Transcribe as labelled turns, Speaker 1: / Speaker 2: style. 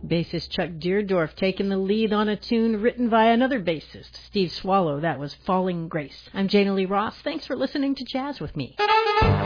Speaker 1: Bassist Chuck Deardorff taking the lead on a tune written by another bassist, Steve Swallow. That was Falling Grace. I'm Jana Lee Ross. Thanks for listening to Jazz with Me.